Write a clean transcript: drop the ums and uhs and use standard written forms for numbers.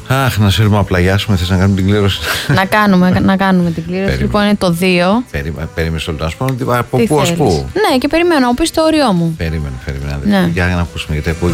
Αχ, να σε πλαγιάσουμε, θες να κάνουμε την κλήρωση? να κάνουμε την κλήρωση. Λοιπόν, είναι το 2. Περίμενε το λεπτό, από πού ως πού. Ναι, και περιμένω να πεις το όριό μου. Περίμενε. Ναι. Για να ακούσουμε, γιατί ακούω